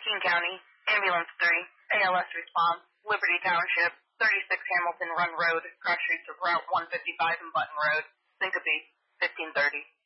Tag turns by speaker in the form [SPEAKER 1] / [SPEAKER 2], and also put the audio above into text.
[SPEAKER 1] King County, Ambulance 3, ALS response, Liberty Township, 36 Hamilton Run Road, cross streets of Route 155 and Button Road, Syncope, 1530.